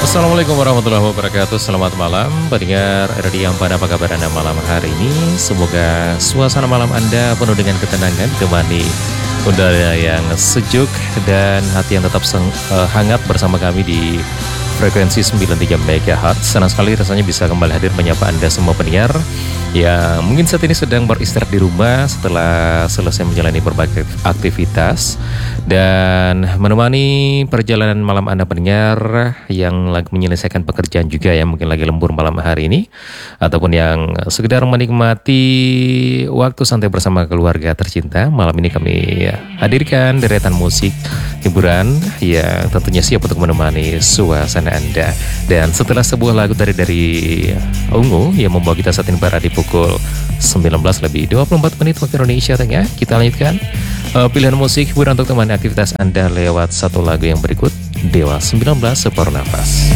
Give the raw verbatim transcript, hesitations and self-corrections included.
Assalamualaikum warahmatullahi wabarakatuh. Selamat malam pendengar Radio Ampana, apa kabar Anda malam hari ini? Semoga suasana malam Anda penuh dengan ketenangan, ditemani udara yang sejuk dan hati yang tetap seng- eh, hangat bersama kami di frekuensi sembilan puluh tiga megahertz. Senang sekali rasanya bisa kembali hadir menyapa Anda semua pendengar yang mungkin saat ini sedang beristirahat di rumah setelah selesai menjalani berbagai aktivitas, dan menemani perjalanan malam Anda pendengar yang lagi menyelesaikan pekerjaan juga ya, mungkin lagi lembur malam hari ini, ataupun yang sekedar menikmati waktu santai bersama keluarga tercinta. Malam ini kami hadirkan deretan musik hiburan yang tentunya siap untuk menemani suasana Anda. Dan setelah sebuah lagu dari dari Ungu yang membawa kita saat ini berada di pukul sembilan belas lebih dua puluh empat menit waktu Indonesia Tengah, kita lanjutkan uh, pilihan musik hiburan untuk teman aktivitas Anda lewat satu lagu yang berikut, Dewa sembilan belas Separuh Nafas.